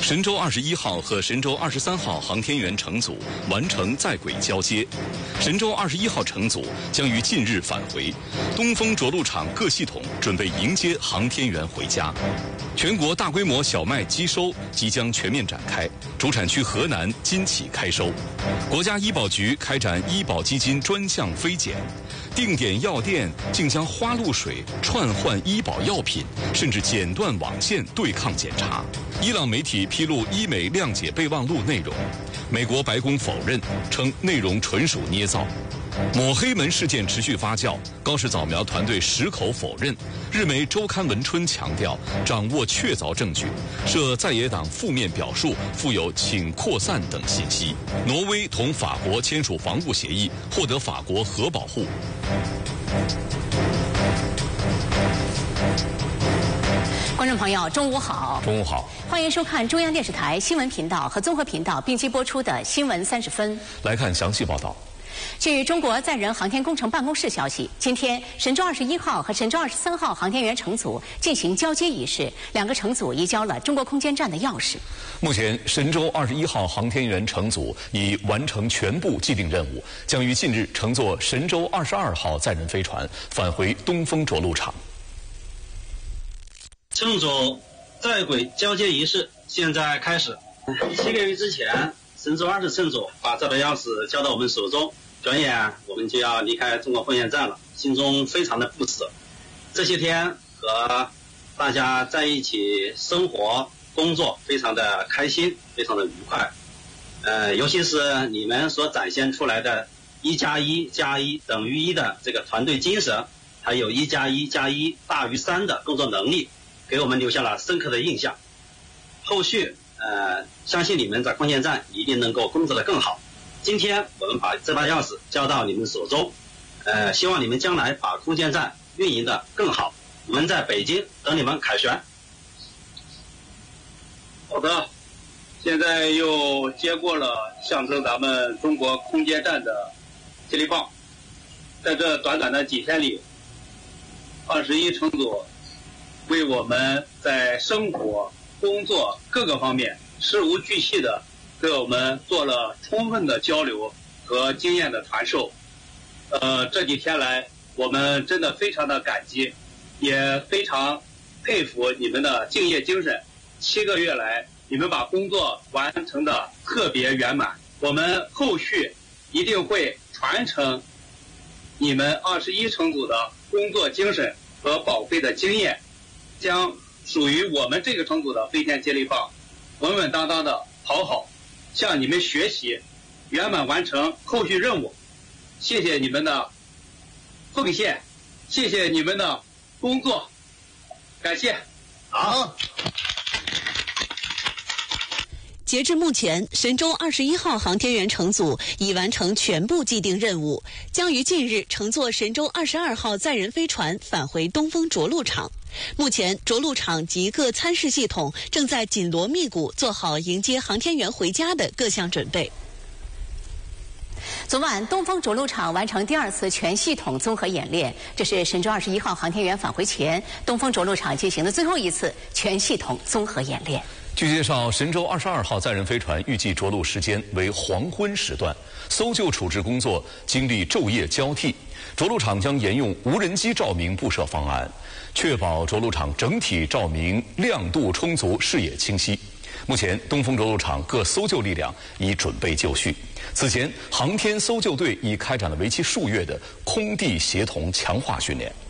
神舟21号和神舟23号航天员乘组完成在轨交接，神舟21号乘组将于近日返回东风着陆场各系统，准备迎接航天员回家。全国大规模小麦机收即将全面展开，主产区河南今起开收。国家医保局开展医保基金专项飞检，定点药店竟将花露水串换医保药品，甚至剪断网线对抗检查。伊朗媒体披露医美谅解备忘录内容，美国白宫否认，称内容纯属捏造。抹黑门事件持续发酵，高市早苗团队矢口否认。日媒周刊文春强调掌握确凿证据，涉在野党负面表述，附有请扩散等信息。挪威同法国签署防务协议，获得法国核保护。 观众朋友，中午好！ 中午好， 欢迎收看中央电视台新闻频道和综合频道并机播出的《新闻30分》。 来看详细报道。 据中国载人航天工程办公室消息，今天神舟21号和神舟23号航天员乘组进行交接仪式，两个乘组移交了中国空间站的钥匙。 目前，神舟21号航天员乘组已完成全部既定任务，将于近日乘坐神舟22号载人飞船返回东风着陆场。 乘组在轨交接仪式现在开始。7个月之前，神舟20乘组把这把钥匙交到我们手中，转眼我们就要离开中国空间站了，心中非常的不舍。这些天和大家在一起生活工作，非常的开心，非常的愉快。尤其是你们所展现出来的1+1+1等于1的这个团队精神，还有1+1+1大于3的工作能力，给我们留下了深刻的印象。后续相信你们在空间站一定能够工作得更好。今天我们把这把钥匙交到你们手中，希望你们将来把空间站运营得更好。我们在北京等你们凯旋。 好的，现在又接过了象征咱们中国空间站的接力棒。在这短短的几天里，21乘组为我们在生活、工作各个方面事无巨细的给我们做了充分的交流和经验的传授。这几天来，我们真的非常的感激，也非常佩服你们的敬业精神。7个月来，你们把工作完成的特别圆满。我们后续一定会传承你们21乘组的工作精神和宝贵的经验，将属于我们这个乘组的飞天接力棒稳稳当当的跑好，向你们学习，圆满完成后续任务。谢谢你们的奉献，谢谢你们的工作，感谢。 好。 截至目前，神舟21号航天员乘组已完成全部既定任务，将于近日乘坐神舟22号载人飞船返回东风着陆场。目前，着陆场及各参试系统正在紧锣密鼓做好迎接航天员回家的各项准备。 昨晚，东风着陆场完成第2次全系统综合演练，这是神舟21号航天员返回前，东风着陆场进行的最后一次全系统综合演练。 据介绍，神舟22号载人飞船预计着陆时间为黄昏时段，搜救处置工作经历昼夜交替。着陆场将沿用无人机照明布设方案，确保着陆场整体照明亮度充足、视野清晰。目前，东风着陆场各搜救力量已准备就绪。此前，航天搜救队已开展了为期数月的空地协同强化训练。